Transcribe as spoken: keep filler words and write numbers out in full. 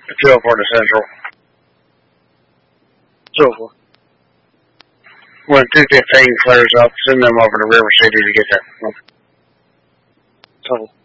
two oh four to Central. two oh four. When two fifteen clears up, send them over to River City to get that. Total.